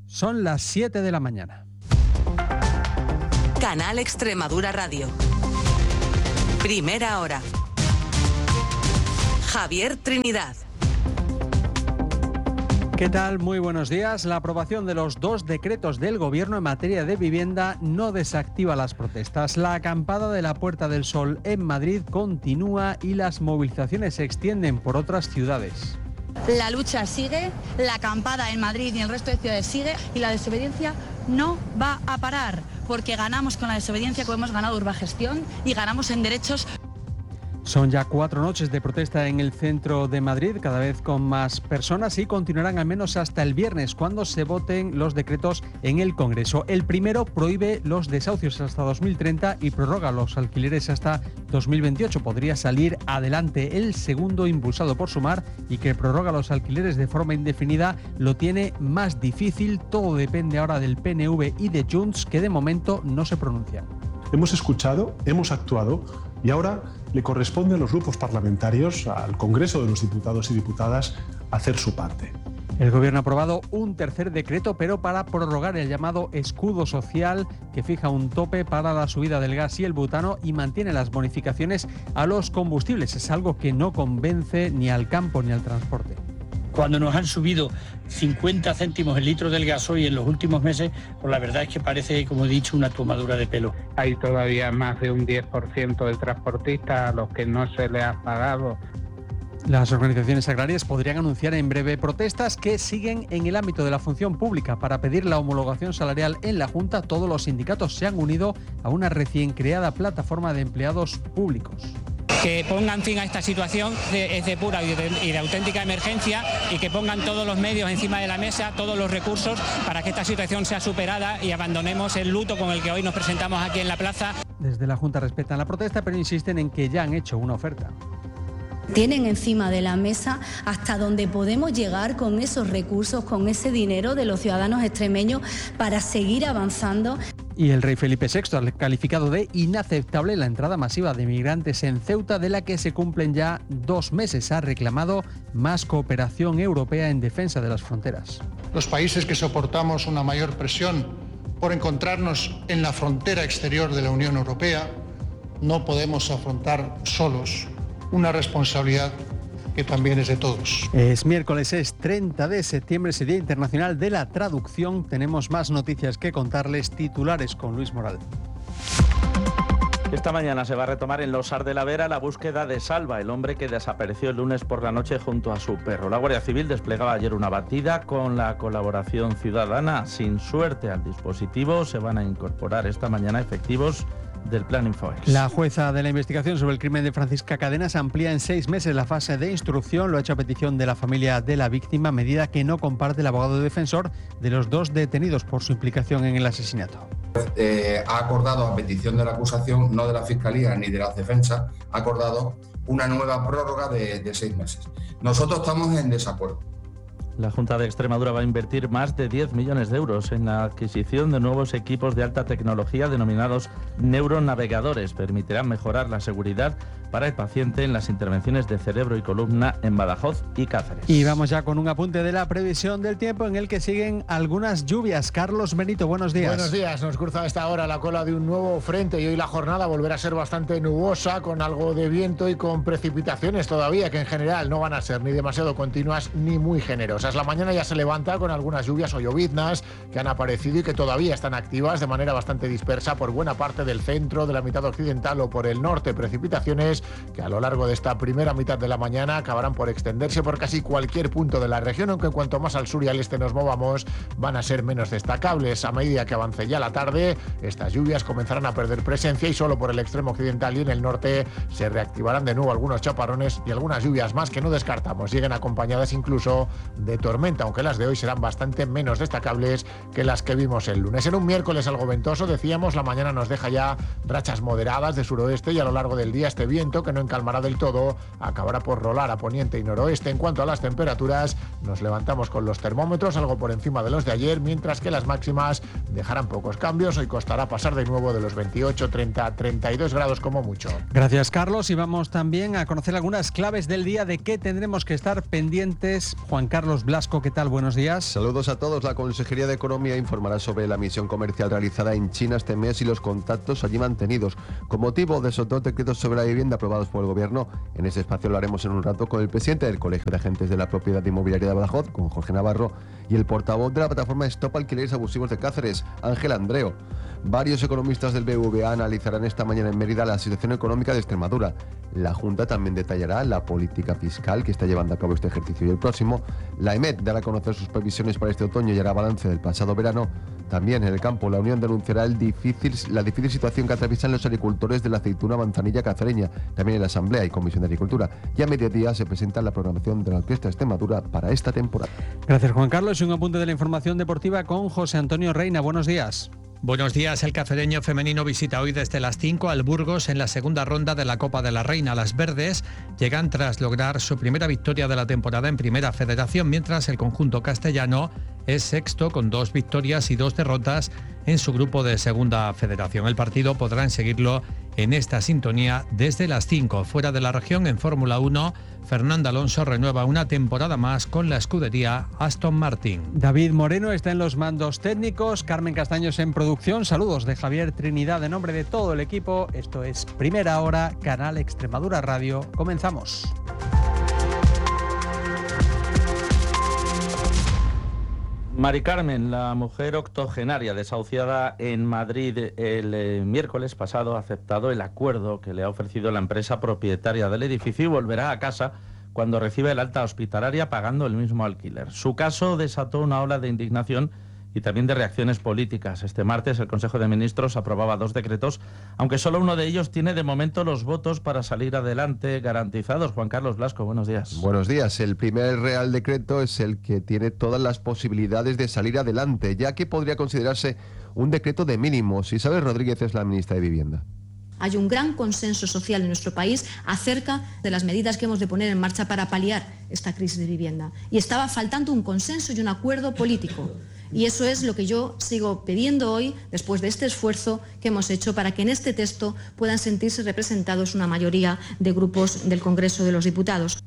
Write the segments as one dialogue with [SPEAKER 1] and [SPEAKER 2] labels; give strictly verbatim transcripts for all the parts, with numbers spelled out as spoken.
[SPEAKER 1] Son las siete de la mañana.
[SPEAKER 2] Canal Extremadura Radio. Primera hora. Javier Trinidad.
[SPEAKER 1] ¿Qué tal? Muy buenos días. La aprobación de los dos decretos del Gobierno en materia de vivienda no desactiva las protestas. La acampada de la Puerta del Sol en Madrid continúa y las movilizaciones se extienden por otras ciudades.
[SPEAKER 3] La lucha sigue, la acampada en Madrid y el resto de ciudades sigue y la desobediencia no va a parar, porque ganamos con la desobediencia como hemos ganado Urbagestión y ganamos en derechos.
[SPEAKER 1] Son ya cuatro noches de protesta en el centro de Madrid, cada vez con más personas, y continuarán al menos hasta el viernes, cuando se voten los decretos en el Congreso. El primero prohíbe los desahucios hasta dos mil treinta y prorroga los alquileres hasta dos mil veintiocho. Podría salir adelante. El segundo, impulsado por Sumar y que prorroga los alquileres de forma indefinida, lo tiene más difícil. Todo depende ahora del P N V y de Junts, que de momento no se pronuncian.
[SPEAKER 4] Hemos escuchado, hemos actuado y ahora le corresponde a los grupos parlamentarios, al Congreso de los Diputados y Diputadas, hacer su parte.
[SPEAKER 1] El Gobierno ha aprobado un tercer decreto, pero para prorrogar el llamado escudo social, que fija un tope para la subida del gas y el butano y mantiene las bonificaciones a los combustibles. Es algo que no convence ni al campo ni al transporte.
[SPEAKER 5] Cuando nos han subido cincuenta céntimos el litro del gasoil en los últimos meses, pues la verdad es que parece, como he dicho, una tomadura de pelo.
[SPEAKER 6] Hay todavía más de un diez por ciento de transportistas a los que no se les ha pagado.
[SPEAKER 1] Las organizaciones agrarias podrían anunciar en breve protestas que siguen en el ámbito de la función pública. Para pedir la homologación salarial en la Junta, todos los sindicatos se han unido a una recién creada plataforma de empleados públicos.
[SPEAKER 7] Que pongan fin a esta situación de, es de pura y de, y de auténtica emergencia, y que pongan todos los medios encima de la mesa, todos los recursos, para que esta situación sea superada y abandonemos el luto con el que hoy nos presentamos aquí en la plaza.
[SPEAKER 1] Desde la Junta respetan la protesta, pero insisten en que ya han hecho una oferta.
[SPEAKER 8] Tienen encima de la mesa hasta donde podemos llegar con esos recursos, con ese dinero de los ciudadanos extremeños para seguir avanzando.
[SPEAKER 1] Y el rey Felipe sexto ha calificado de inaceptable la entrada masiva de migrantes en Ceuta, de la que se cumplen ya dos meses. Ha reclamado más cooperación europea en defensa de las fronteras.
[SPEAKER 9] Los países que soportamos una mayor presión por encontrarnos en la frontera exterior de la Unión Europea no podemos afrontar solos una responsabilidad que también es de todos.
[SPEAKER 1] Es miércoles, es treinta de septiembre, ese Día Internacional de la Traducción. Tenemos más noticias que contarles, titulares con Luis Moral.
[SPEAKER 10] Esta mañana se va a retomar en Losar de la Vera la búsqueda de Salva, el hombre que desapareció el lunes por la noche junto a su perro. La Guardia Civil desplegaba ayer una batida con la colaboración ciudadana. Sin suerte al dispositivo, se van a incorporar esta mañana efectivos del Plan Infoex.
[SPEAKER 1] La jueza de la investigación sobre el crimen de Francisca Cadenas amplía en seis meses la fase de instrucción. Lo ha hecho a petición de la familia de la víctima, medida que no comparte el abogado defensor de los dos detenidos por su implicación en el asesinato.
[SPEAKER 11] Eh, ha acordado, a petición de la acusación, no de la Fiscalía ni de la defensa, ha acordado una nueva prórroga de, de seis meses. Nosotros estamos en desacuerdo.
[SPEAKER 10] La Junta de Extremadura va a invertir más de diez millones de euros en la adquisición de nuevos equipos de alta tecnología denominados neuronavegadores. Permitirán mejorar la seguridad para el paciente en las intervenciones de cerebro y columna en Badajoz y Cáceres.
[SPEAKER 1] Y vamos ya con un apunte de la previsión del tiempo, en el que siguen algunas lluvias. Carlos Benito, buenos días.
[SPEAKER 12] Buenos días. Nos cruza a esta hora la cola de un nuevo frente y hoy la jornada volverá a ser bastante nubosa, con algo de viento y con precipitaciones todavía que en general no van a ser ni demasiado continuas ni muy generosas. La mañana ya se levanta con algunas lluvias o lloviznas que han aparecido y que todavía están activas de manera bastante dispersa por buena parte del centro, de la mitad occidental o por el norte. Precipitaciones que a lo largo de esta primera mitad de la mañana acabarán por extenderse por casi cualquier punto de la región, aunque cuanto más al sur y al este nos movamos van a ser menos destacables. A medida que avance ya la tarde, estas lluvias comenzarán a perder presencia y solo por el extremo occidental y en el norte se reactivarán de nuevo algunos chaparrones y algunas lluvias más que no descartamos lleguen acompañadas incluso de tormenta, aunque las de hoy serán bastante menos destacables que las que vimos el lunes. En un miércoles algo ventoso, decíamos, la mañana nos deja ya rachas moderadas de suroeste y a lo largo del día este viento, que no encalmará del todo, acabará por rolar a poniente y noroeste. En cuanto a las temperaturas, nos levantamos con los termómetros algo por encima de los de ayer, mientras que las máximas dejarán pocos cambios. Hoy costará pasar de nuevo de los veintiocho, treinta, treinta y dos grados como mucho.
[SPEAKER 1] Gracias, Carlos. Y vamos también a conocer algunas claves del día de qué tendremos que estar pendientes. Juan Carlos Blasco, ¿qué tal? Buenos días.
[SPEAKER 13] Saludos a todos. La Consejería de Economía informará sobre la misión comercial realizada en China este mes y los contactos allí mantenidos. Con motivo de esos dos decretos sobre la vivienda aprobados por el Gobierno, en ese espacio lo haremos en un rato con el presidente del Colegio de Agentes de la Propiedad Inmobiliaria de Badajoz, con Jorge Navarro, y el portavoz de la plataforma Stop Alquileres Abusivos de Cáceres, Ángel Andreo. Varios economistas del B B V A analizarán esta mañana en Mérida la situación económica de Extremadura. La Junta también detallará la política fiscal que está llevando a cabo este ejercicio y el próximo. La E M E T dará a conocer sus previsiones para este otoño y hará balance del pasado verano. También en el campo, la Unión denunciará el difícil, la difícil situación que atraviesan los agricultores de la aceituna manzanilla cacereña. También en la Asamblea y Comisión de Agricultura. Y a mediodía se presenta la programación de la Orquesta Extremadura para esta temporada.
[SPEAKER 1] Gracias, Juan Carlos. Y un apunte de la información deportiva con José Antonio Reina. Buenos días.
[SPEAKER 14] Buenos días. El cacereño femenino visita hoy desde las cinco al Burgos en la segunda ronda de la Copa de la Reina. Las verdes llegan tras lograr su primera victoria de la temporada en Primera Federación, mientras el conjunto castellano es sexto con dos victorias y dos derrotas en su grupo de Segunda Federación. El partido podrán seguirlo en esta sintonía desde las cinco. Fuera de la región, en Fórmula uno, Fernando Alonso renueva una temporada más con la escudería Aston Martin.
[SPEAKER 1] David Moreno está en los mandos técnicos, Carmen Castaños en producción. Saludos de Javier Trinidad en nombre de todo el equipo. Esto es Primera Hora, Canal Extremadura Radio. Comenzamos.
[SPEAKER 10] Mari Carmen, la mujer octogenaria desahuciada en Madrid el eh, miércoles pasado, ha aceptado el acuerdo que le ha ofrecido la empresa propietaria del edificio y volverá a casa cuando reciba el alta hospitalaria pagando el mismo alquiler. Su caso desató una ola de indignación y también de reacciones políticas. Este martes el Consejo de Ministros aprobaba dos decretos, aunque solo uno de ellos tiene de momento los votos para salir adelante garantizados. Juan Carlos Blasco, buenos días.
[SPEAKER 13] Buenos días. El primer Real Decreto es el que tiene todas las posibilidades de salir adelante, ya que podría considerarse un decreto de mínimos. Isabel Rodríguez es la ministra de Vivienda.
[SPEAKER 15] Hay un gran consenso social en nuestro país acerca de las medidas que hemos de poner en marcha para paliar esta crisis de vivienda. Y estaba faltando un consenso y un acuerdo político. Y eso es lo que yo sigo pidiendo hoy, después de este esfuerzo que hemos hecho, para que en este texto puedan sentirse representados una mayoría de grupos del Congreso de los Diputados.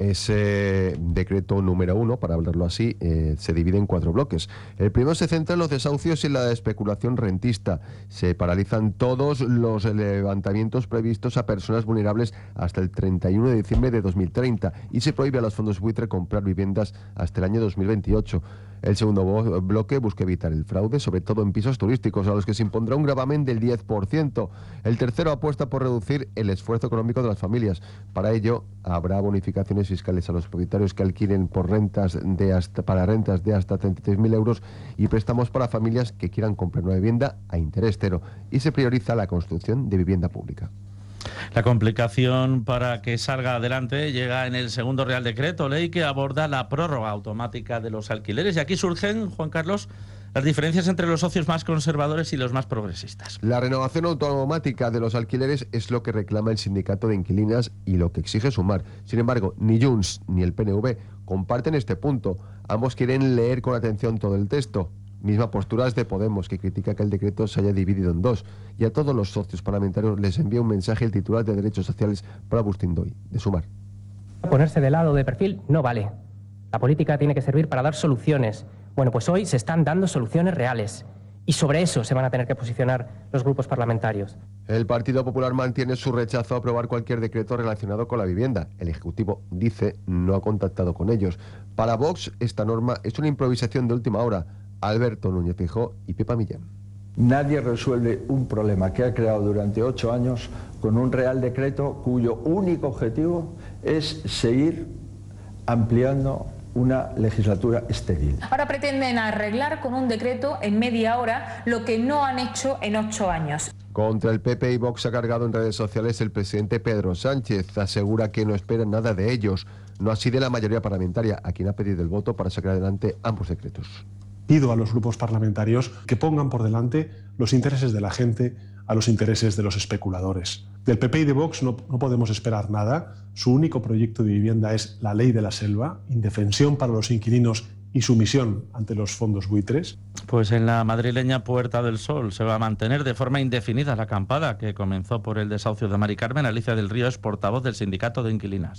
[SPEAKER 13] Ese decreto número uno, para hablarlo así, eh, se divide en cuatro bloques. El primero se centra en los desahucios y en la especulación rentista. Se paralizan todos los levantamientos previstos a personas vulnerables hasta el treinta y uno de diciembre de dos mil treinta y se prohíbe a los fondos buitre comprar viviendas hasta el año dos mil veintiocho. El segundo bloque busca evitar el fraude, sobre todo en pisos turísticos, a los que se impondrá un gravamen del diez por ciento. El tercero apuesta por reducir el esfuerzo económico de las familias. Para ello, habrá bonificaciones fiscales a los propietarios que alquilen por rentas de hasta, para rentas de hasta treinta y tres mil euros y préstamos para familias que quieran comprar una vivienda a interés cero. Y se prioriza la construcción de vivienda pública.
[SPEAKER 10] La complicación para que salga adelante llega en el segundo Real Decreto, ley que aborda la prórroga automática de los alquileres. Y aquí surgen, Juan Carlos, las diferencias entre los socios más conservadores y los más progresistas.
[SPEAKER 13] La renovación automática de los alquileres es lo que reclama el sindicato de inquilinas y lo que exige Sumar. Sin embargo, ni Junts ni el P N V comparten este punto. Ambos quieren leer con atención todo el texto. Misma postura es de Podemos, que critica que el decreto se haya dividido en dos. Y a todos los socios parlamentarios les envía un mensaje el titular de Derechos Sociales para Agustín Doy, de Sumar.
[SPEAKER 16] Ponerse de lado de perfil no vale. La política tiene que servir para dar soluciones. Bueno, pues hoy se están dando soluciones reales. Y sobre eso se van a tener que posicionar los grupos parlamentarios.
[SPEAKER 13] El Partido Popular mantiene su rechazo a aprobar cualquier decreto relacionado con la vivienda. El Ejecutivo, dice, no ha contactado con ellos. Para Vox, esta norma es una improvisación de última hora. Alberto Núñez Feijóo y Pepa Millán.
[SPEAKER 17] Nadie resuelve un problema que ha creado durante ocho años con un Real Decreto cuyo único objetivo es seguir ampliando una legislatura estéril.
[SPEAKER 18] Ahora pretenden arreglar con un decreto en media hora lo que no han hecho en ocho años.
[SPEAKER 13] Contra el P P y Vox ha cargado en redes sociales el presidente Pedro Sánchez. Asegura que no espera nada de ellos, no así de la mayoría parlamentaria, a quien ha pedido el voto para sacar adelante ambos decretos.
[SPEAKER 4] Pido a los grupos parlamentarios que pongan por delante los intereses de la gente a los intereses de los especuladores. Del P P y de Vox no, no podemos esperar nada. Su único proyecto de vivienda es la ley de la selva, indefensión para los inquilinos y sumisión ante los fondos buitres.
[SPEAKER 10] Pues en la madrileña Puerta del Sol se va a mantener de forma indefinida la acampada que comenzó por el desahucio de Mari Carmen. Alicia del Río es portavoz del sindicato de inquilinas.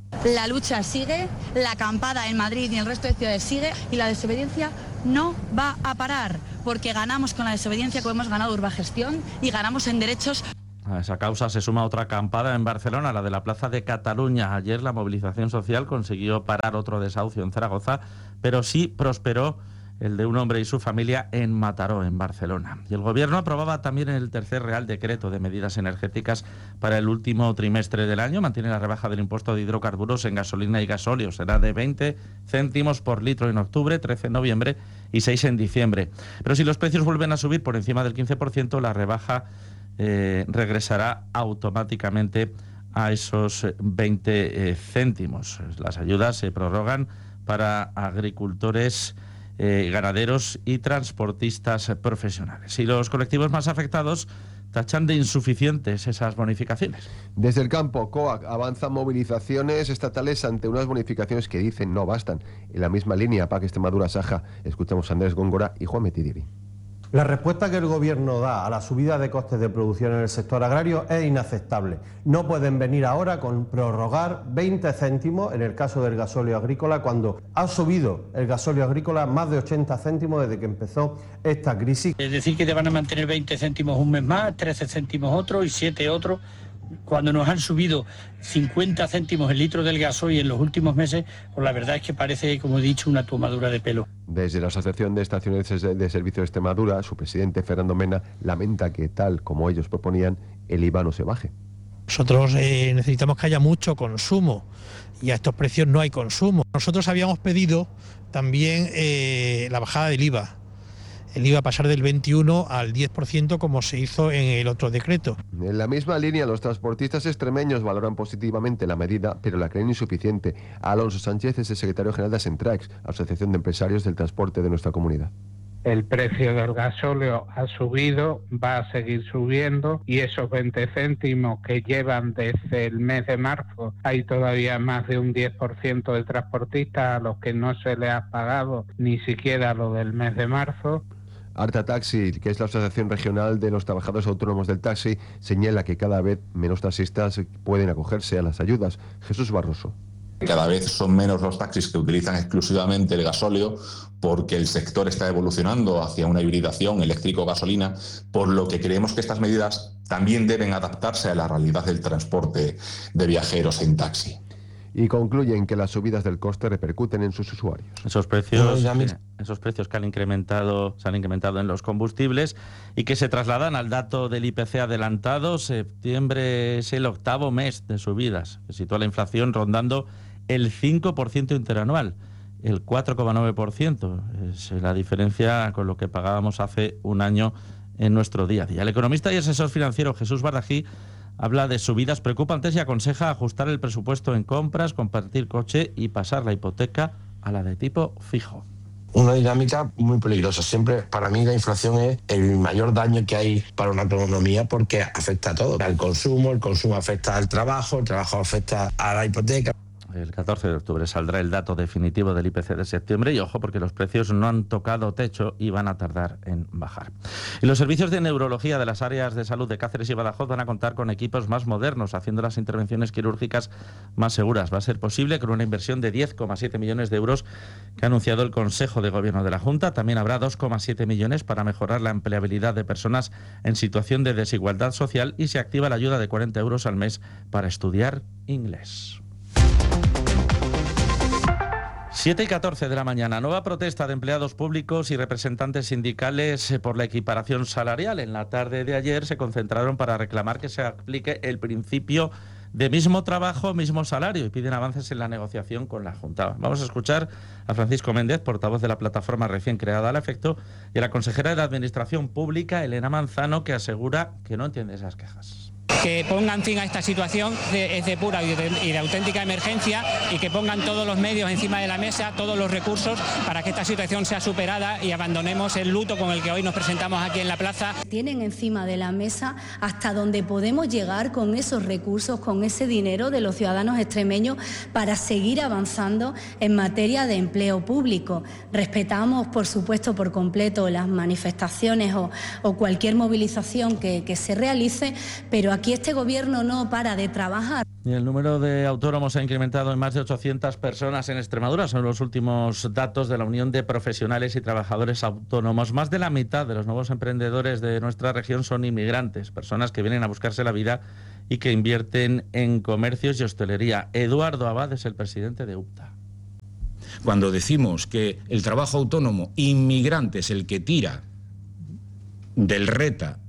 [SPEAKER 3] La lucha sigue, la acampada en Madrid y en el resto de ciudades sigue y la desobediencia no va a parar, porque ganamos con la desobediencia como hemos ganado Urbagestión y ganamos en derechos.
[SPEAKER 10] A esa causa se suma otra acampada en Barcelona, la de la Plaza de Cataluña. Ayer la movilización social consiguió parar otro desahucio en Zaragoza, pero sí prosperó el de un hombre y su familia en Mataró, en Barcelona. Y el Gobierno aprobaba también el tercer Real Decreto de medidas energéticas para el último trimestre del año. Mantiene la rebaja del impuesto de hidrocarburos en gasolina y gasóleo. Será de veinte céntimos por litro en octubre, trece en noviembre y seis en diciembre. Pero si los precios vuelven a subir por encima del quince por ciento, la rebaja eh, regresará automáticamente a esos veinte eh, céntimos. Las ayudas se prorrogan para agricultores, Eh, ganaderos y transportistas profesionales. Y los colectivos más afectados tachan de insuficientes esas bonificaciones.
[SPEAKER 13] Desde el campo, COAG avanza movilizaciones estatales ante unas bonificaciones que dicen no bastan. En la misma línea, P A C Extremadura Saja, escuchamos a Andrés Góngora y Juan Metidiri.
[SPEAKER 19] La respuesta que el Gobierno da a la subida de costes de producción en el sector agrario es inaceptable. No pueden venir ahora con prorrogar veinte céntimos en el caso del gasóleo agrícola, cuando ha subido el gasóleo agrícola más de ochenta céntimos desde que empezó esta crisis.
[SPEAKER 5] Es decir, que te van a mantener veinte céntimos un mes más, trece céntimos otro y siete otro, cuando nos han subido cincuenta céntimos el litro del gasoil en los últimos meses, pues la verdad es que parece, como he dicho, una tomadura de pelo.
[SPEAKER 13] Desde la Asociación de Estaciones de Servicio de Extremadura, su presidente Fernando Mena lamenta que, tal como ellos proponían, el I V A no se baje.
[SPEAKER 20] Nosotros eh, necesitamos que haya mucho consumo y a estos precios no hay consumo. Nosotros habíamos pedido también eh, la bajada del I V A. El I V A pasar del veintiuno al diez por ciento como se hizo en el otro decreto.
[SPEAKER 13] En la misma línea, los transportistas extremeños valoran positivamente la medida, pero la creen insuficiente. Alonso Sánchez es el secretario general de Asentraex, Asociación de Empresarios del Transporte de nuestra comunidad.
[SPEAKER 6] El precio del gasóleo ha subido, va a seguir subiendo y esos veinte céntimos que llevan desde el mes de marzo, hay todavía más de un diez por ciento de transportistas a los que no se les ha pagado ni siquiera lo del mes de marzo.
[SPEAKER 13] Arta Taxi, que es la Asociación Regional de los Trabajadores Autónomos del Taxi, señala que cada vez menos taxistas pueden acogerse a las ayudas. Jesús Barroso.
[SPEAKER 21] Cada vez son menos los taxis que utilizan exclusivamente el gasóleo, porque el sector está evolucionando hacia una hibridación eléctrico-gasolina, por lo que creemos que estas medidas también deben adaptarse a la realidad del transporte de viajeros en taxi.
[SPEAKER 13] Y concluyen que las subidas del coste repercuten en sus usuarios.
[SPEAKER 10] Esos precios, eh, esos precios que han incrementado, se han incrementado en los combustibles y que se trasladan al dato del I P C adelantado. Septiembre es el octavo mes de subidas, que sitúa la inflación rondando el cinco por ciento interanual, el cuatro coma nueve por ciento. Es la diferencia con lo que pagábamos hace un año en nuestro día a día. El economista y asesor financiero Jesús Bardají habla de subidas preocupantes y aconseja ajustar el presupuesto en compras, compartir coche y pasar la hipoteca a la de tipo fijo.
[SPEAKER 22] Una dinámica muy peligrosa. Siempre, para mí, la inflación es el mayor daño que hay para una economía, porque afecta a todo. Al consumo, el consumo afecta al trabajo, el trabajo afecta a la hipoteca.
[SPEAKER 10] El catorce de octubre saldrá el dato definitivo del I P C de septiembre y ojo, porque los precios no han tocado techo y van a tardar en bajar. Y los servicios de neurología de las áreas de salud de Cáceres y Badajoz van a contar con equipos más modernos, haciendo las intervenciones quirúrgicas más seguras. Va a ser posible con una inversión de diez coma siete millones de euros que ha anunciado el Consejo de Gobierno de la Junta. También habrá dos coma siete millones para mejorar la empleabilidad de personas en situación de desigualdad social y se activa la ayuda de cuarenta euros al mes para estudiar inglés. siete y catorce de la mañana. Nueva protesta de empleados públicos y representantes sindicales por la equiparación salarial. En la tarde de ayer se concentraron para reclamar que se aplique el principio de mismo trabajo, mismo salario, y piden avances en la negociación con la Junta. Vamos a escuchar a Francisco Méndez, portavoz de la plataforma recién creada al efecto, y a la consejera de Administración Pública, Elena Manzano, que asegura que no entiende esas quejas.
[SPEAKER 7] Que pongan fin a esta situación de, es de pura y de, y de auténtica emergencia, y que pongan todos los medios encima de la mesa, todos los recursos, para que esta situación sea superada y abandonemos el luto con el que hoy nos presentamos aquí en la plaza.
[SPEAKER 8] Tienen encima de la mesa hasta donde podemos llegar con esos recursos, con ese dinero de los ciudadanos extremeños para seguir avanzando en materia de empleo público. Respetamos, por supuesto, por completo las manifestaciones o, o cualquier movilización que, que se realice, pero aquí aquí este gobierno no para de trabajar.
[SPEAKER 10] Y el número de autónomos ha incrementado en más de ochocientas personas en Extremadura. Son los últimos datos de la Unión de Profesionales y Trabajadores Autónomos. Más de la mitad de los nuevos emprendedores de nuestra región son inmigrantes, personas que vienen a buscarse la vida y que invierten en comercios y hostelería. Eduardo Abad es el presidente de UPTA.
[SPEAKER 2] Cuando decimos que el trabajo autónomo inmigrante es el que tira del RETA,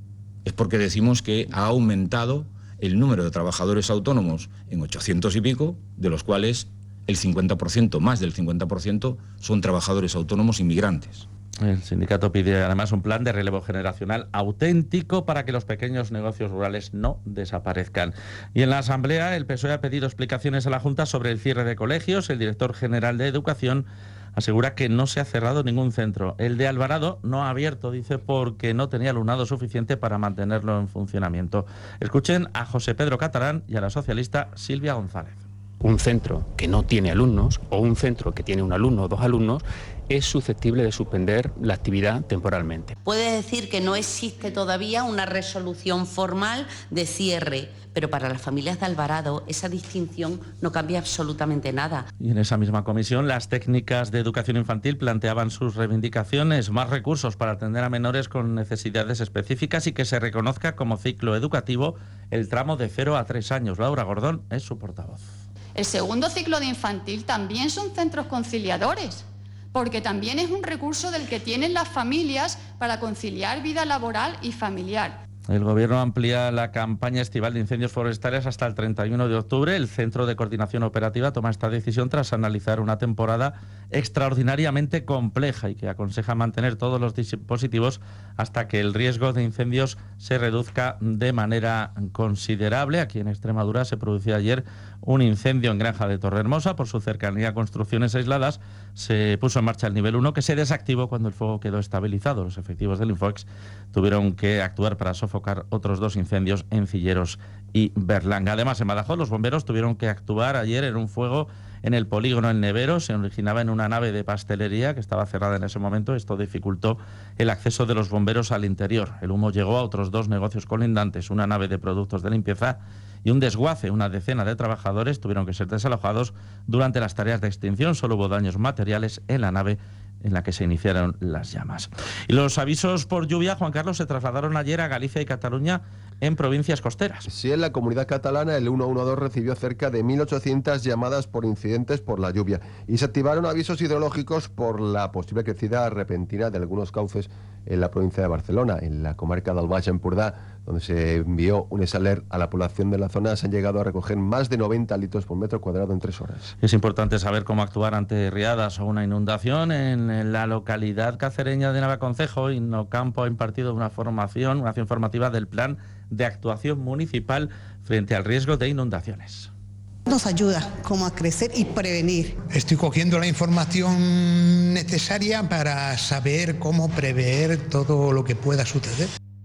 [SPEAKER 2] es porque decimos que ha aumentado el número de trabajadores autónomos en ochocientos y pico, de los cuales el cincuenta por ciento, más del cincuenta por ciento, son trabajadores autónomos inmigrantes.
[SPEAKER 10] El sindicato pide además un plan de relevo generacional auténtico para que los pequeños negocios rurales no desaparezcan. Y en la Asamblea el P S O E ha pedido explicaciones a la Junta sobre el cierre de colegios. El director general de Educación asegura que no se ha cerrado ningún centro. El de Alvarado no ha abierto, dice, porque no tenía alumnado suficiente para mantenerlo en funcionamiento. Escuchen a José Pedro Catalán y a la socialista Silvia González.
[SPEAKER 9] Un centro que no tiene alumnos o un centro que tiene un alumno o dos alumnos es susceptible de suspender la actividad temporalmente.
[SPEAKER 23] Puede decir que no existe todavía una resolución formal de cierre, pero para las familias de Alvarado esa distinción no cambia absolutamente nada.
[SPEAKER 10] Y en esa misma comisión las técnicas de educación infantil planteaban sus reivindicaciones, más recursos para atender a menores con necesidades específicas y que se reconozca como ciclo educativo el tramo de cero a tres años. Laura Gordón es su portavoz.
[SPEAKER 24] El segundo ciclo de infantil también son centros conciliadores, porque también es un recurso del que tienen las familias para conciliar vida laboral y familiar.
[SPEAKER 10] El Gobierno amplía la campaña estival de incendios forestales hasta el treinta y uno de octubre. El Centro de Coordinación Operativa toma esta decisión tras analizar una temporada extraordinariamente compleja y que aconseja mantener todos los dispositivos hasta que el riesgo de incendios se reduzca de manera considerable. Aquí en Extremadura se produjo ayer un incendio en Granja de Torrehermosa. Por su cercanía a construcciones aisladas, se puso en marcha el nivel uno, que se desactivó cuando el fuego quedó estabilizado. Los efectivos del Infoex tuvieron que actuar para sofocar otros dos incendios en Cilleros y Berlanga. Además, en Badajoz, los bomberos tuvieron que actuar ayer en un fuego en el polígono El Nevero. Se originaba en una nave de pastelería que estaba cerrada en ese momento. Esto dificultó el acceso de los bomberos al interior. El humo llegó a otros dos negocios colindantes, una nave de productos de limpieza y un desguace. Una decena de trabajadores tuvieron que ser desalojados durante las tareas de extinción. Solo hubo daños materiales en la nave en la que se iniciaron las llamas. Y los avisos por lluvia, Juan Carlos, se trasladaron ayer a Galicia y Cataluña en provincias costeras.
[SPEAKER 13] Sí, en la comunidad catalana el ciento doce recibió cerca de mil ochocientas llamadas por incidentes por la lluvia y se activaron avisos hidrológicos por la posible crecida repentina de algunos cauces en la provincia de Barcelona. En la comarca del Baix Empordà, donde se envió un exaler a la población de la zona, se han llegado a recoger más de noventa litros por metro cuadrado en tres horas.
[SPEAKER 10] Es importante saber cómo actuar ante riadas o una inundación. En la localidad cacereña de Navaconcejo, Innocampo ha impartido una formación, una acción formativa del plan de actuación municipal frente al riesgo de inundaciones.
[SPEAKER 25] Nos ayuda como a crecer y prevenir.
[SPEAKER 26] Estoy cogiendo la información necesaria para saber cómo prever todo lo que pueda suceder.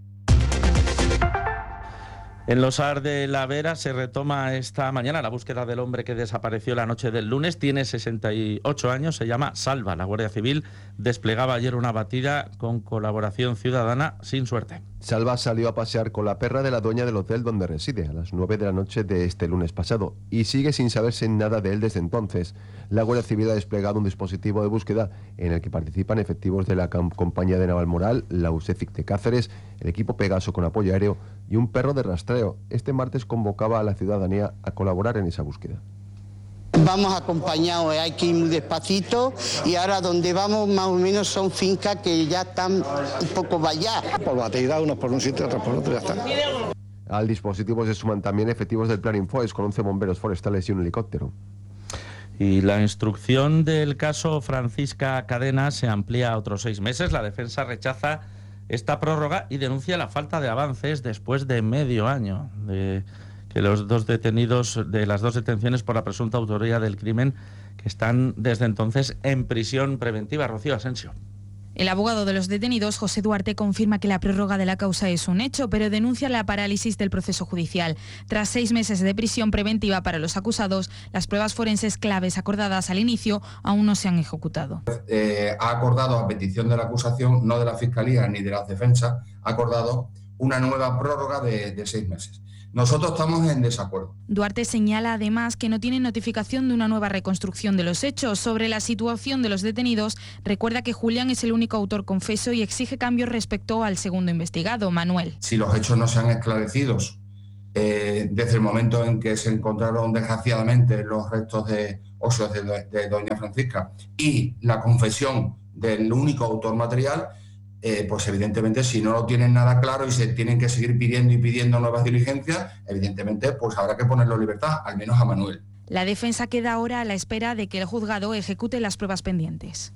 [SPEAKER 10] En los Sar de la Vera se retoma esta mañana la búsqueda del hombre que desapareció la noche del lunes. Tiene sesenta y ocho años, se llama Salva. La Guardia Civil desplegaba ayer una batida con colaboración ciudadana sin suerte.
[SPEAKER 13] Salva salió a pasear con la perra de la dueña del hotel donde reside a las nueve de la noche de este lunes pasado y sigue sin saberse nada de él desde entonces. La Guardia Civil ha desplegado un dispositivo de búsqueda en el que participan efectivos de la compañía de Navalmoral, la USECIC de Cáceres, el equipo Pegaso con apoyo aéreo y un perro de rastreo. Este martes convocaba a la ciudadanía a colaborar en esa búsqueda.
[SPEAKER 25] Vamos acompañados, hay que ir muy despacito y ahora donde vamos más o menos son fincas que ya están un poco valladas.
[SPEAKER 27] Por batida, unos por un sitio, otros por otro, ya está.
[SPEAKER 13] Al dispositivo se suman también efectivos del Plan Infoes con once bomberos forestales y un helicóptero.
[SPEAKER 10] Y la instrucción del caso Francisca Cadena se amplía a otros seis meses. La defensa rechaza esta prórroga y denuncia la falta de avances después de medio año de que los dos detenidos de las dos detenciones por la presunta autoría del crimen, que están desde entonces en prisión preventiva. Rocío Asensio.
[SPEAKER 28] El abogado de los detenidos, José Duarte, confirma que la prórroga de la causa es un hecho, pero denuncia la parálisis del proceso judicial. Tras seis meses de prisión preventiva para los acusados, las pruebas forenses claves acordadas al inicio aún no se han ejecutado.
[SPEAKER 11] Eh, ha acordado, a petición de la acusación, no de la Fiscalía ni de la defensa, ha acordado una nueva prórroga de, de seis meses. Nosotros estamos en desacuerdo.
[SPEAKER 28] Duarte señala además que no tiene notificación de una nueva reconstrucción de los hechos. Sobre la situación de los detenidos, recuerda que Julián es el único autor confeso y exige cambios respecto al segundo investigado, Manuel.
[SPEAKER 11] Si los hechos no se han esclarecido eh, desde el momento en que se encontraron desgraciadamente los restos de óseos de, de doña Francisca y la confesión del único autor material, Eh, pues evidentemente si no lo tienen nada claro y se tienen que seguir pidiendo y pidiendo nuevas diligencias, evidentemente pues habrá que ponerlo en libertad, al menos a Manuel.
[SPEAKER 28] La defensa queda ahora a la espera de que el juzgado ejecute las pruebas pendientes.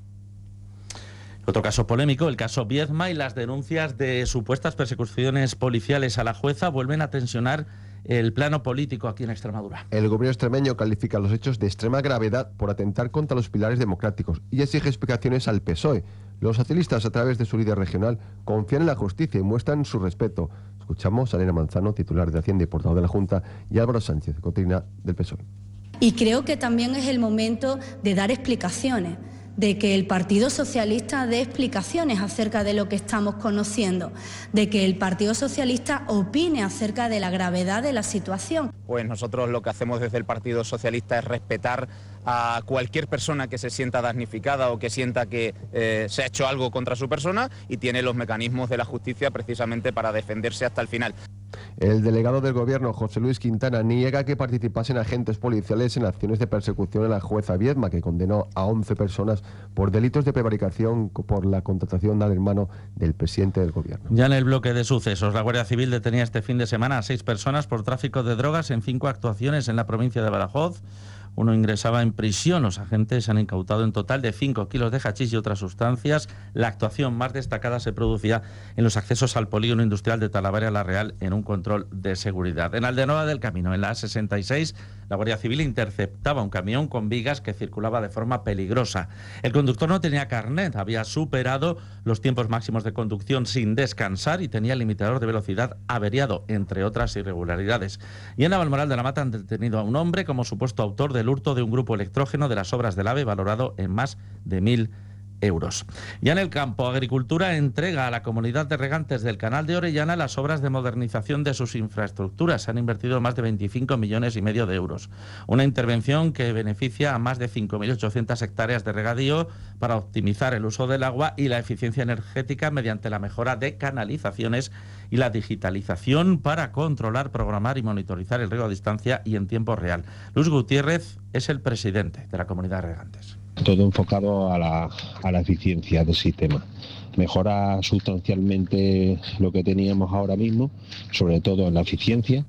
[SPEAKER 10] Otro caso polémico, el caso Viedma, y las denuncias de supuestas persecuciones policiales a la jueza vuelven a tensionar el plano político aquí en Extremadura.
[SPEAKER 13] El gobierno extremeño califica los hechos de extrema gravedad por atentar contra los pilares democráticos y exige explicaciones al P S O E. Los socialistas, a través de su líder regional, confían en la justicia y muestran su respeto. Escuchamos a Elena Manzano, titular de Hacienda y portavoz de la Junta, y Álvaro Sánchez, cotrina del P S O E.
[SPEAKER 8] Y creo que también es el momento de dar explicaciones, de que el Partido Socialista dé explicaciones acerca de lo que estamos conociendo, de que el Partido Socialista opine acerca de la gravedad de la situación.
[SPEAKER 1] Pues nosotros lo que hacemos desde el Partido Socialista es respetar a cualquier persona que se sienta damnificada o que sienta que eh, se ha hecho algo contra su persona, y tiene los mecanismos de la justicia precisamente para defenderse hasta el final.
[SPEAKER 13] El delegado del Gobierno, José Luis Quintana, niega que participasen agentes policiales en acciones de persecución a la jueza Viedma, que condenó a once personas por delitos de prevaricación por la contratación al hermano del presidente del Gobierno.
[SPEAKER 10] Ya en el bloque de sucesos, la Guardia Civil detenía este fin de semana a seis personas por tráfico de drogas en cinco actuaciones en la provincia de Badajoz. Uno ingresaba en prisión. Los agentes han incautado en total de cinco kilos de hachís y otras sustancias. La actuación más destacada se producía en los accesos al polígono industrial de Talavera la Real en un control de seguridad. En Aldeanueva del Camino, en la A sesenta y seis, la Guardia Civil interceptaba un camión con vigas que circulaba de forma peligrosa. El conductor no tenía carnet, había superado los tiempos máximos de conducción sin descansar y tenía el limitador de velocidad averiado, entre otras irregularidades. Y en Navalmoral de la Mata han detenido a un hombre como supuesto autor del hurto de un grupo electrógeno de las obras del AVE valorado en más de mil euros. Ya en el campo, Agricultura entrega a la comunidad de regantes del Canal de Orellana las obras de modernización de sus infraestructuras. Se han invertido más de veinticinco millones y medio de euros. Una intervención que beneficia a más de cinco mil ochocientas hectáreas de regadío para optimizar el uso del agua y la eficiencia energética mediante la mejora de canalizaciones y la digitalización para controlar, programar y monitorizar el riego a distancia y en tiempo real. Luis Gutiérrez es el presidente de la comunidad de regantes.
[SPEAKER 4] Todo enfocado a la, a la eficiencia del sistema. Mejora sustancialmente lo que teníamos ahora mismo, sobre todo en la eficiencia.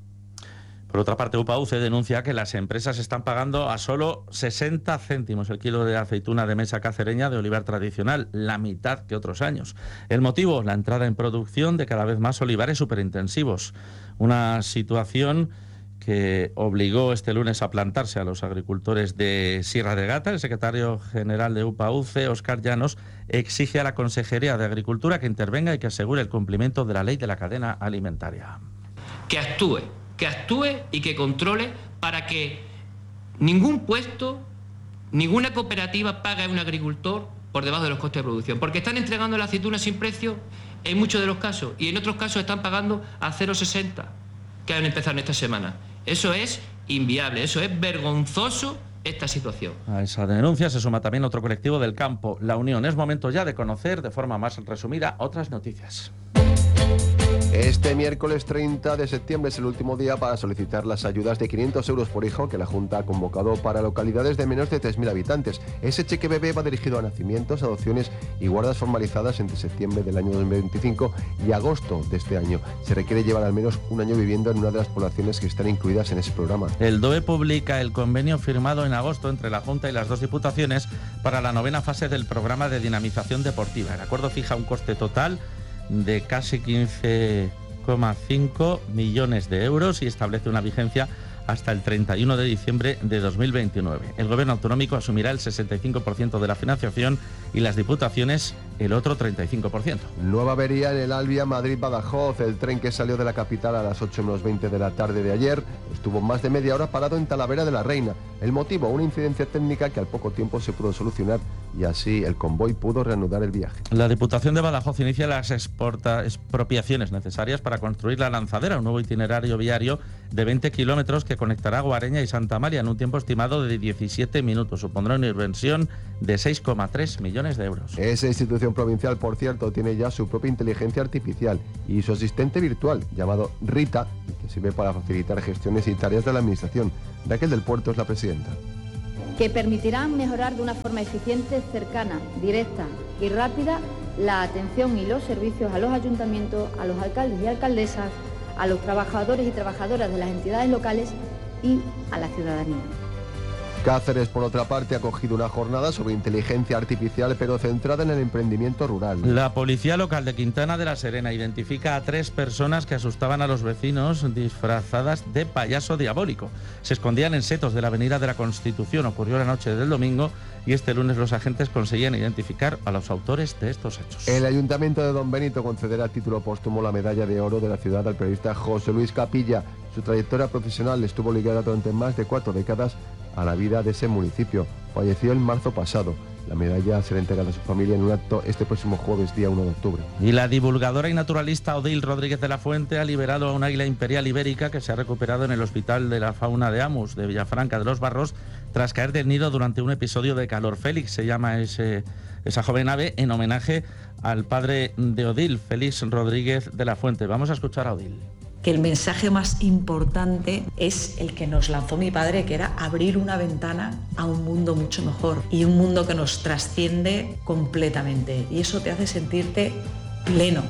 [SPEAKER 10] Por otra parte, UPAUCE denuncia que las empresas están pagando a solo sesenta céntimos el kilo de aceituna de mesa cacereña de olivar tradicional, la mitad que otros años. El motivo, la entrada en producción de cada vez más olivares superintensivos. Una situación que obligó este lunes a plantarse a los agricultores de Sierra de Gata. El secretario general de UPAUCE, Óscar Llanos, exige a la Consejería de Agricultura que intervenga y que asegure el cumplimiento de la ley de la cadena alimentaria.
[SPEAKER 12] Que actúe, que actúe y que controle para que ningún puesto, ninguna cooperativa pague a un agricultor por debajo de los costes de producción, porque están entregando la aceituna sin precio en muchos de los casos y en otros casos están pagando a cero coma sesenta, que han empezado en esta semana. Eso es inviable, eso es vergonzoso esta situación.
[SPEAKER 10] A esa denuncia se suma también otro colectivo del campo, La Unión. Es momento ya de conocer de forma más resumida otras noticias.
[SPEAKER 13] Este miércoles treinta de septiembre es el último día para solicitar las ayudas de quinientos euros por hijo que la Junta ha convocado para localidades de menos de tres mil habitantes. Ese cheque bebé va dirigido a nacimientos, adopciones y guardas formalizadas entre septiembre del año dos mil veinticinco y agosto de este año. Se requiere llevar al menos un año viviendo en una de las poblaciones que están incluidas en ese programa.
[SPEAKER 10] El D O E publica el convenio firmado en agosto entre la Junta y las dos diputaciones para la novena fase del programa de dinamización deportiva. El acuerdo fija un coste total de casi quince coma cinco millones de euros y establece una vigencia hasta el treinta y uno de diciembre de dos mil veintinueve. El Gobierno autonómico asumirá el sesenta y cinco por ciento de la financiación y las diputaciones el otro treinta y cinco por ciento.
[SPEAKER 13] Nueva avería en el Alvia Madrid-Badajoz. El tren que salió de la capital a las ocho menos veinte de la tarde de ayer estuvo más de media hora parado en Talavera de la Reina. El motivo, una incidencia técnica que al poco tiempo se pudo solucionar y así el convoy pudo reanudar el viaje.
[SPEAKER 10] La Diputación de Badajoz inicia las exporta, expropiaciones necesarias para construir la Lanzadera, un nuevo itinerario viario de veinte kilómetros que conectará Guareña y Santa María en un tiempo estimado de diecisiete minutos. Supondrá una inversión de seis coma tres millones de euros.
[SPEAKER 13] Esa institución provincial, por cierto, tiene ya su propia inteligencia artificial y su asistente virtual, llamado Rita, que sirve para facilitar gestiones y tareas de la administración. Raquel del Puerto es la presidenta.
[SPEAKER 3] Que permitirán mejorar de una forma eficiente, cercana, directa y rápida la atención y los servicios a los ayuntamientos, a los alcaldes y alcaldesas, a los trabajadores y trabajadoras de las entidades locales y a la ciudadanía.
[SPEAKER 13] Cáceres, por otra parte, ha acogido una jornada sobre inteligencia artificial, pero centrada en el emprendimiento rural.
[SPEAKER 10] La policía local de Quintana de la Serena identifica a tres personas que asustaban a los vecinos disfrazadas de payaso diabólico. Se escondían en setos de la avenida de la Constitución. Ocurrió la noche del domingo y este lunes los agentes conseguían identificar a los autores de estos hechos.
[SPEAKER 13] El Ayuntamiento de Don Benito concederá a título póstumo la medalla de oro de la ciudad al periodista José Luis Capilla. Su trayectoria profesional estuvo ligada durante más de cuatro décadas a la vida de ese municipio. Falleció en marzo pasado. La medalla será entregada a su familia en un acto este próximo jueves, día uno de octubre.
[SPEAKER 10] Y la divulgadora y naturalista Odil Rodríguez de la Fuente ha liberado a un águila imperial ibérica que se ha recuperado en el Hospital de la Fauna de Amus, de Villafranca de los Barros, tras caer del nido durante un episodio de calor. Félix se llama ese, esa joven ave en homenaje al padre de Odil, Félix Rodríguez de la Fuente. Vamos a escuchar a Odil.
[SPEAKER 5] Que el mensaje más importante es el que nos lanzó mi padre, que era abrir una ventana a un mundo mucho mejor y un mundo que nos trasciende completamente, y eso te hace sentirte pleno.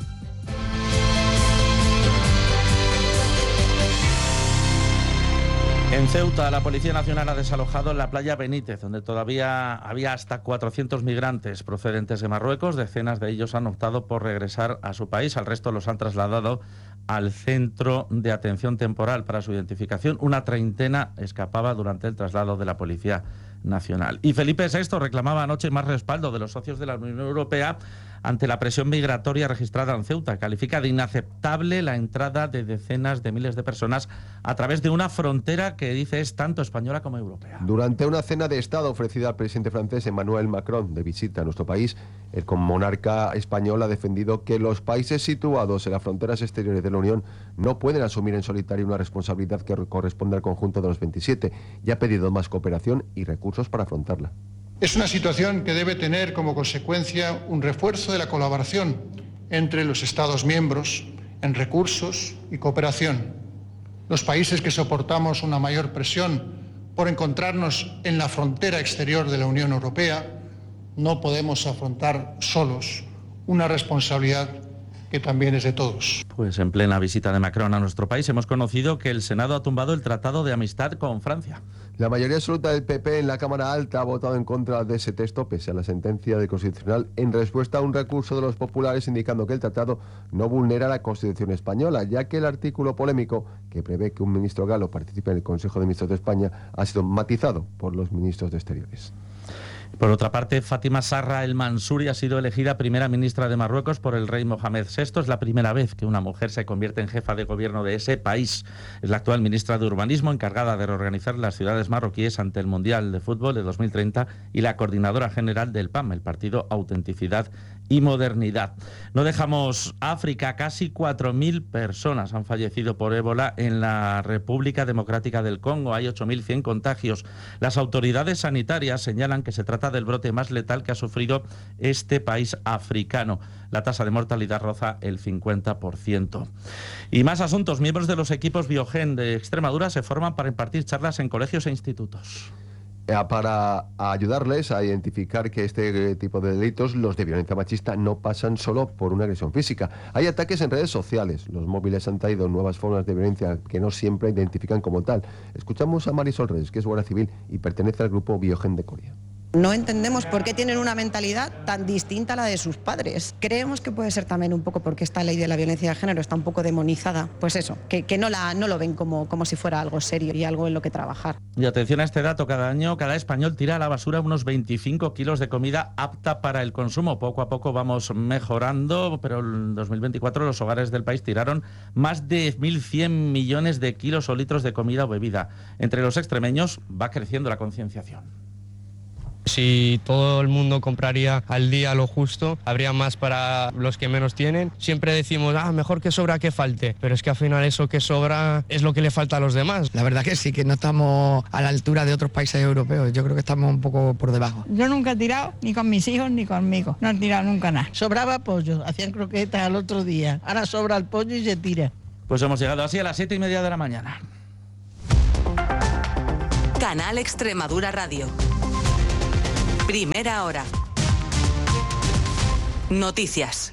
[SPEAKER 10] En Ceuta, la Policía Nacional ha desalojado la playa Benítez, donde todavía había hasta cuatrocientos migrantes procedentes de Marruecos. Decenas de ellos han optado por regresar a su país. Al resto los han trasladado al centro de atención temporal para su identificación. Una treintena escapaba durante el traslado de la Policía Nacional. Y Felipe sexto reclamaba anoche más respaldo de los socios de la Unión Europea ante la presión migratoria registrada en Ceuta. Califica de inaceptable la entrada de decenas de miles de personas a través de una frontera que dice es tanto española como europea.
[SPEAKER 13] Durante una cena de Estado ofrecida al presidente francés Emmanuel Macron de visita a nuestro país, el monarca español ha defendido que los países situados en las fronteras exteriores de la Unión no pueden asumir en solitario una responsabilidad que corresponde al conjunto de los veintisiete y ha pedido más cooperación y recursos para afrontarla.
[SPEAKER 14] Es una situación que debe tener como consecuencia un refuerzo de la colaboración entre los Estados miembros en recursos y cooperación. Los países que soportamos una mayor presión por encontrarnos en la frontera exterior de la Unión Europea no podemos afrontar solos una responsabilidad que también es de todos.
[SPEAKER 10] Pues en plena visita de Macron a nuestro país hemos conocido que el Senado ha tumbado el Tratado de Amistad con Francia.
[SPEAKER 13] La mayoría absoluta del P P en la Cámara Alta ha votado en contra de ese texto, pese a la sentencia del Constitucional, en respuesta a un recurso de los populares indicando que el tratado no vulnera la Constitución española, ya que el artículo polémico que prevé que un ministro galo participe en el Consejo de Ministros de España ha sido matizado por los ministros de Exteriores.
[SPEAKER 10] Por otra parte, Fátima Sarra El Mansouri ha sido elegida primera ministra de Marruecos por el rey Mohamed sexto. Es la primera vez que una mujer se convierte en jefa de gobierno de ese país. Es la actual ministra de Urbanismo, encargada de reorganizar las ciudades marroquíes ante el Mundial de Fútbol de dos mil treinta y la coordinadora general del P A M, el partido Autenticidad y Modernidad. No dejamos África. Casi cuatro mil personas han fallecido por ébola en la República Democrática del Congo. Hay ocho mil cien contagios. Las autoridades sanitarias señalan que se trata del brote más letal que ha sufrido este país africano. La tasa de mortalidad roza el cincuenta por ciento. Y más asuntos. Miembros de los equipos Biogen de Extremadura se forman para impartir charlas en colegios e institutos.
[SPEAKER 13] Para ayudarles a identificar que este tipo de delitos, los de violencia machista, no pasan solo por una agresión física. Hay ataques en redes sociales. Los móviles han traído nuevas formas de violencia que no siempre identifican como tal. Escuchamos a Marisol Reyes, que es guardia civil y pertenece al grupo Biogen de Coria.
[SPEAKER 15] No entendemos por qué tienen una mentalidad tan distinta a la de sus padres. Creemos que puede ser también un poco porque esta ley de la violencia de género está un poco demonizada. Pues eso, que, que no, la, no lo ven como, como si fuera algo serio y algo en lo que trabajar.
[SPEAKER 10] Y atención a este dato, cada año cada español tira a la basura unos veinticinco kilos de comida apta para el consumo. Poco a poco vamos mejorando, pero en dos mil veinticuatro los hogares del país tiraron más de mil cien millones de kilos o litros de comida o bebida. Entre los extremeños va creciendo la concienciación.
[SPEAKER 6] Si todo el mundo compraría al día lo justo, habría más para los que menos tienen. Siempre decimos, ah, mejor que sobra que falte, pero es que al final eso que sobra es lo que le falta a los demás.
[SPEAKER 16] La verdad que sí, que no estamos a la altura de otros países europeos, yo creo que estamos un poco por debajo.
[SPEAKER 17] Yo nunca he tirado, ni con mis hijos ni conmigo, no he tirado nunca nada. Sobraba pollo, hacían croquetas al otro día, ahora sobra el pollo y se tira.
[SPEAKER 10] Pues hemos llegado así a las siete y media de la mañana.
[SPEAKER 18] Canal Extremadura Radio. Primera hora. Noticias.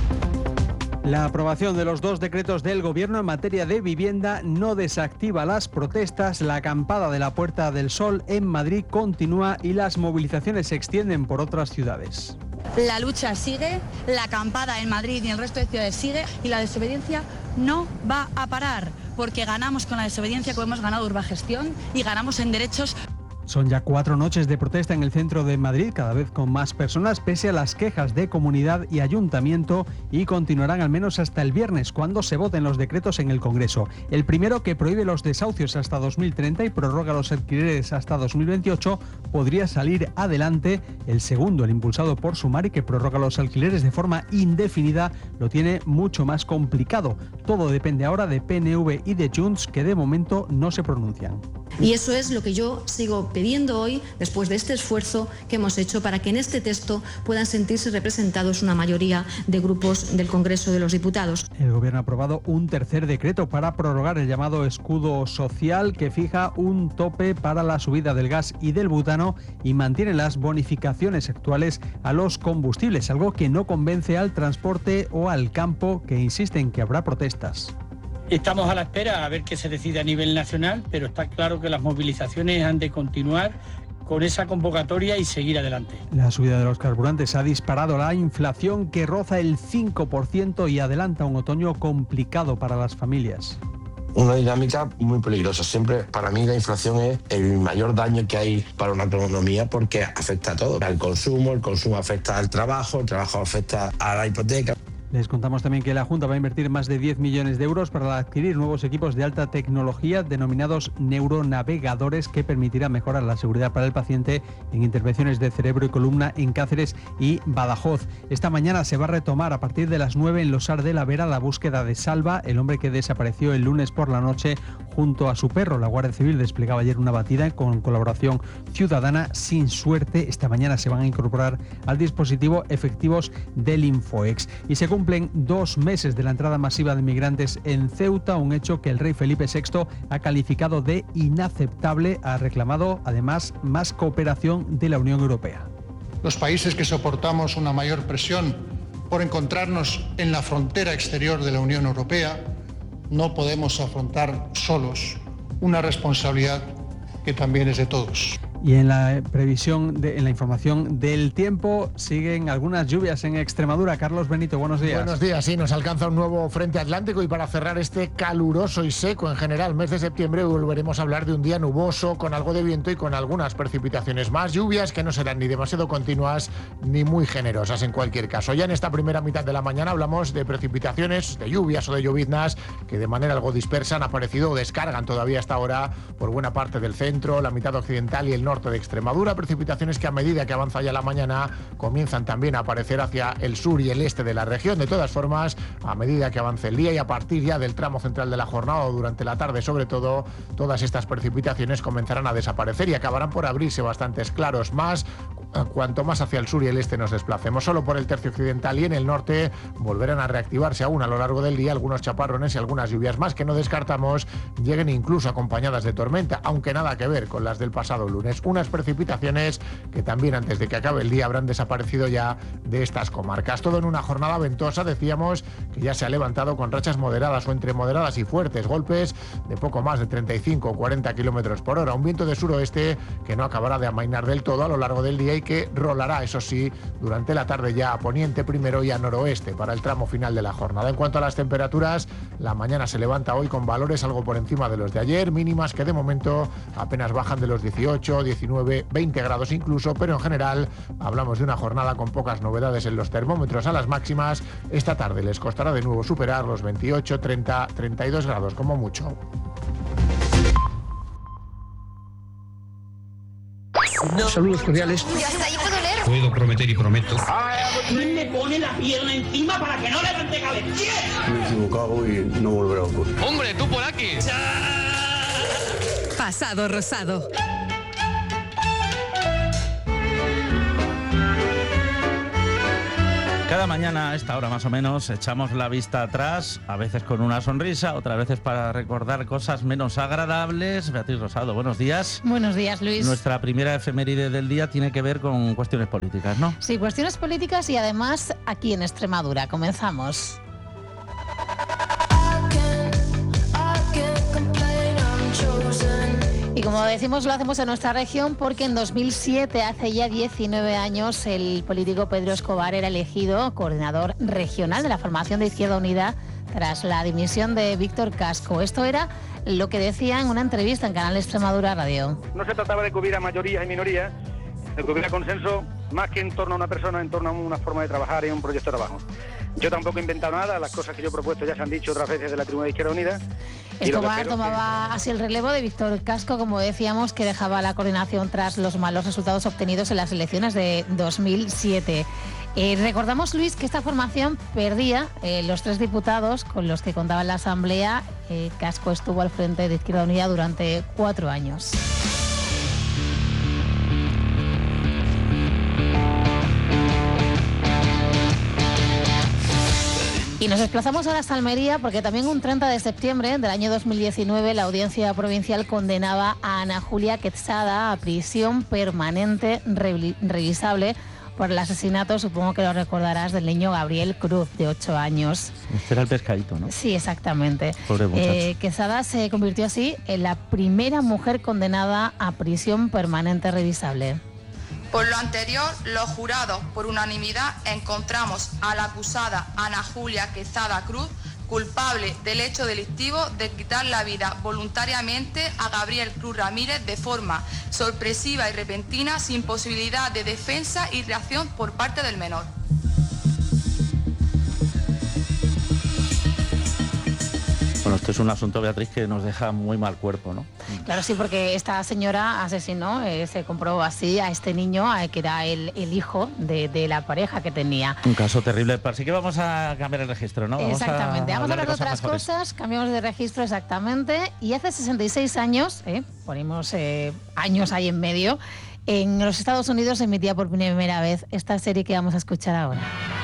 [SPEAKER 19] La aprobación de los dos decretos del Gobierno en materia de vivienda no desactiva las protestas, la acampada de la Puerta del Sol en Madrid continúa y las movilizaciones se extienden por otras ciudades.
[SPEAKER 20] La lucha sigue, la acampada en Madrid y en el resto de ciudades sigue y la desobediencia no va a parar, porque ganamos con la desobediencia como hemos ganado Urbagestión y ganamos en derechos.
[SPEAKER 19] Son ya cuatro noches de protesta en el centro de Madrid, cada vez con más personas, pese a las quejas de comunidad y ayuntamiento, y continuarán al menos hasta el viernes, cuando se voten los decretos en el Congreso. El primero, que prohíbe los desahucios hasta dos mil treinta y prorroga los alquileres hasta dos mil veintiocho, podría salir adelante. El segundo, el impulsado por Sumar y que prorroga los alquileres de forma indefinida, lo tiene mucho más complicado. Todo depende ahora de P N V y de Junts, que de momento no se pronuncian.
[SPEAKER 21] Y eso es lo que yo sigo pidiendo hoy, después de este esfuerzo que hemos hecho para que en este texto puedan sentirse representados una mayoría de grupos del Congreso de los Diputados.
[SPEAKER 19] El Gobierno ha aprobado un tercer decreto para prorrogar el llamado escudo social, que fija un tope para la subida del gas y del butano y mantiene las bonificaciones actuales a los combustibles, algo que no convence al transporte o al campo, que insisten que habrá protestas.
[SPEAKER 22] Estamos a la espera a ver qué se decide a nivel nacional, pero está claro que las movilizaciones han de continuar con esa convocatoria y seguir adelante.
[SPEAKER 19] La subida de los carburantes ha disparado la inflación, que roza el cinco por ciento y adelanta un otoño complicado para las familias.
[SPEAKER 29] Una dinámica muy peligrosa. Siempre, para mí, la inflación es el mayor daño que hay para una economía, porque afecta a todo. Al consumo, el consumo afecta al trabajo, el trabajo afecta a la hipoteca.
[SPEAKER 19] Les contamos también que la Junta va a invertir más de diez millones de euros para adquirir nuevos equipos de alta tecnología denominados neuronavegadores, que permitirá mejorar la seguridad para el paciente en intervenciones de cerebro y columna en Cáceres y Badajoz. Esta mañana se va a retomar a partir de las nueve en Losar de la Vera la búsqueda de Salva, el hombre que desapareció el lunes por la noche junto a su perro. La Guardia Civil desplegaba ayer una batida con colaboración ciudadana sin suerte. Esta mañana se van a incorporar al dispositivo efectivos del Infoex. Y se cumplen dos meses de la entrada masiva de migrantes en Ceuta, un hecho que el rey Felipe sexto ha calificado de inaceptable. Ha reclamado además más cooperación de la Unión Europea.
[SPEAKER 14] Los países que soportamos una mayor presión por encontrarnos en la frontera exterior de la Unión Europea no podemos afrontar solos una responsabilidad que también es de todos.
[SPEAKER 19] Y en la previsión, de, en la información del tiempo, siguen algunas lluvias en Extremadura. Carlos Benito, buenos días.
[SPEAKER 30] Buenos días, sí, nos alcanza un nuevo frente atlántico y para cerrar este caluroso y seco en general mes de septiembre volveremos a hablar de un día nuboso con algo de viento y con algunas precipitaciones más, lluvias que no serán ni demasiado continuas ni muy generosas en cualquier caso. Ya en esta primera mitad de la mañana hablamos de precipitaciones, de lluvias o de lloviznas que de manera algo dispersa han aparecido o descargan todavía hasta ahora por buena parte del centro, la mitad occidental y el norte de Extremadura, precipitaciones que a medida que avanza ya la mañana comienzan también a aparecer hacia el sur y el este de la región. De todas formas, a medida que avance el día y a partir ya del tramo central de la jornada o durante la tarde sobre todo, todas estas precipitaciones comenzarán a desaparecer y acabarán por abrirse bastantes claros más cuanto más hacia el sur y el este nos desplacemos. Solo por el tercio occidental y en el norte volverán a reactivarse aún a lo largo del día algunos chaparrones y algunas lluvias más que no descartamos lleguen incluso acompañadas de tormenta, aunque nada que ver con las del pasado lunes. Unas precipitaciones que también antes de que acabe el día habrán desaparecido ya de estas comarcas. Todo en una jornada ventosa, decíamos que ya se ha levantado con rachas moderadas o entre moderadas y fuertes, golpes de poco más de treinta y cinco o cuarenta kilómetros por hora. Un viento de suroeste que no acabará de amainar del todo a lo largo del día y que rolará, eso sí, durante la tarde ya a poniente primero y a noroeste para el tramo final de la jornada. En cuanto a las temperaturas, la mañana se levanta hoy con valores algo por encima de los de ayer, mínimas que de momento apenas bajan de los dieciocho, diecinueve, veinte grados incluso, pero en general hablamos de una jornada con pocas novedades en los termómetros. A las máximas esta tarde les costará de nuevo superar los veintiocho, treinta, treinta y dos grados como mucho.
[SPEAKER 2] Saludos cordiales.
[SPEAKER 7] Ya está, ahí puedo leer.
[SPEAKER 2] Puedo prometer y prometo.
[SPEAKER 22] ¿Quién me pone la pierna encima para que no levante cabeza?
[SPEAKER 2] Me he equivocado y no volverá a ocurrir.
[SPEAKER 12] ¡Hombre, tú por aquí!
[SPEAKER 18] Pasado rosado.
[SPEAKER 10] Cada mañana a esta hora más o menos echamos la vista atrás, a veces con una sonrisa, otras veces para recordar cosas menos agradables. Beatriz Rosado, buenos días.
[SPEAKER 9] Buenos días, Luis.
[SPEAKER 10] Nuestra primera efeméride del día tiene que ver con cuestiones políticas, ¿no?
[SPEAKER 9] Sí, cuestiones políticas y además aquí en Extremadura. Comenzamos. Y como decimos, lo hacemos en nuestra región porque en dos mil siete, hace ya diecinueve años, el político Pedro Escobar era elegido coordinador regional de la formación de Izquierda Unida tras la dimisión de Víctor Casco. Esto era lo que decía en una entrevista en Canal Extremadura Radio.
[SPEAKER 11] No se trataba de que hubiera mayorías y minorías, de que hubiera consenso más que en torno a una persona, en torno a una forma de trabajar y un proyecto de trabajo. Yo tampoco he inventado nada, las cosas que yo he propuesto ya se han dicho otras veces de la tribuna de Izquierda Unida.
[SPEAKER 9] Escobar tomaba así el relevo de Víctor Casco, como decíamos, que dejaba la coordinación tras los malos resultados obtenidos en las elecciones de dos mil siete. Eh, recordamos, Luis, que esta formación perdía eh, los tres diputados con los que contaba en la Asamblea. Eh, Casco estuvo al frente de Izquierda Unida durante cuatro años. Y nos desplazamos ahora hasta Almería porque también un treinta de septiembre del año dos mil diecinueve la Audiencia Provincial condenaba a Ana Julia Quezada a prisión permanente revisable por el asesinato, supongo que lo recordarás, del niño Gabriel Cruz, de ocho años.
[SPEAKER 10] Este era el pescadito, ¿no?
[SPEAKER 9] Sí, exactamente.
[SPEAKER 10] Pobre muchacho.
[SPEAKER 9] Eh, Quezada se convirtió así en la primera mujer condenada a prisión permanente revisable.
[SPEAKER 23] Por lo anterior, los jurados, por unanimidad, encontramos a la acusada Ana Julia Quezada Cruz culpable del hecho delictivo de quitar la vida voluntariamente a Gabriel Cruz Ramírez de forma sorpresiva y repentina, sin posibilidad de defensa y reacción por parte del menor.
[SPEAKER 10] Bueno, esto es un asunto, Beatriz, que nos deja muy mal cuerpo, ¿no?
[SPEAKER 9] Claro, sí, porque esta señora asesinó, eh, se compró así a este niño, eh, que era el, el hijo de, de la pareja que tenía.
[SPEAKER 10] Un caso terrible. Así que vamos a cambiar el registro, ¿no? Vamos
[SPEAKER 9] exactamente,
[SPEAKER 10] a
[SPEAKER 9] vamos a hablar de
[SPEAKER 10] cosas
[SPEAKER 9] otras
[SPEAKER 10] mejores.
[SPEAKER 9] cosas, cambiamos de registro exactamente. Y hace sesenta y seis años, eh, ponemos eh, años ahí en medio, en los Estados Unidos se emitía por primera vez esta serie que vamos a escuchar ahora.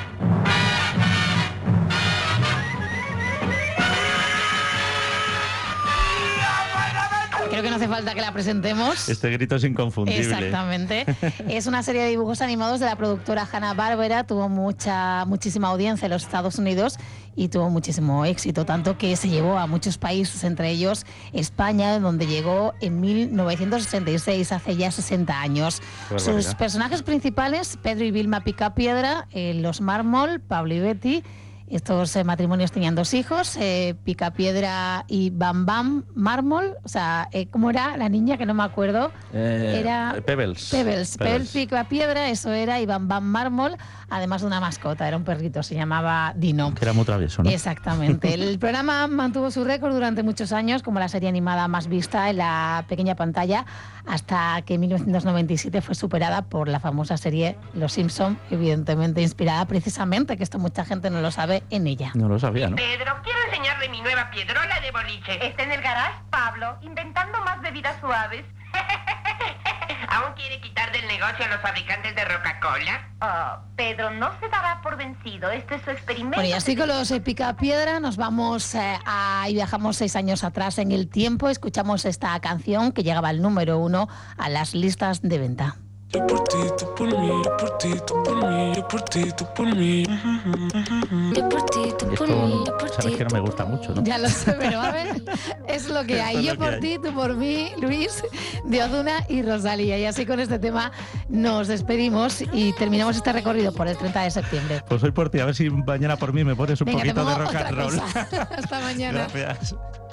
[SPEAKER 9] Creo que no hace falta que la presentemos.
[SPEAKER 10] Este grito es inconfundible.
[SPEAKER 9] Exactamente. Es una serie de dibujos animados de la productora Hanna-Barbera. Tuvo mucha, muchísima audiencia en los Estados Unidos y tuvo muchísimo éxito, tanto que se llevó a muchos países, entre ellos España, donde llegó en mil novecientos sesenta y seis, hace ya sesenta años. Sus personajes principales, Pedro y Vilma Picapiedra, eh, los Mármol, Pablo y Betty. Estos eh, matrimonios tenían dos hijos, eh, Picapiedra y Bam Bam Mármol. O sea, eh, ¿cómo era la niña? Que no me acuerdo.
[SPEAKER 10] Eh,
[SPEAKER 9] era
[SPEAKER 10] Pebbles.
[SPEAKER 9] Pebbles. Pebbles Picapiedra, eso era, y Bam Bam Mármol, además de una mascota, era un perrito, se llamaba Dino.
[SPEAKER 10] Que era muy travieso, ¿no?
[SPEAKER 9] Exactamente. El programa mantuvo su récord durante muchos años como la serie animada más vista en la pequeña pantalla, hasta que en mil novecientos noventa y siete fue superada por la famosa serie Los Simpson, evidentemente inspirada precisamente, que esto mucha gente no lo sabe, en ella.
[SPEAKER 10] No lo sabía, ¿no?
[SPEAKER 24] Pedro, quiero enseñarle mi nueva piedrola de boliche. ¿Está en el garage, Pablo? Inventando más bebidas suaves. ¿Aún quiere quitar del negocio a los fabricantes de Coca-Cola? Oh, Pedro, no se dará por vencido. Este es su experimento.
[SPEAKER 9] Bueno, y así con los eh, Picapiedra nos vamos eh, a, y viajamos seis años atrás en el tiempo. Escuchamos esta canción que llegaba al número uno a las listas de venta.
[SPEAKER 25] Yo por ti, tú por mí, yo por ti, tú por mí, yo por ti, tú por mí.
[SPEAKER 9] Yo por ti, tú por mí, yo por ti.
[SPEAKER 10] Sabes que no me gusta mucho, ¿no?
[SPEAKER 9] Ya lo sé, pero a ver, es lo que hay. Yo por ti, tú por mí, Luis, de Ozuna y Rosalía. Y así con este tema nos despedimos y terminamos este recorrido por el treinta de septiembre.
[SPEAKER 10] Pues hoy por ti, a ver si mañana por mí me pones un
[SPEAKER 9] Venga,
[SPEAKER 10] poquito de rock
[SPEAKER 9] otra
[SPEAKER 10] and roll.
[SPEAKER 9] cosa. Hasta mañana.
[SPEAKER 10] Gracias.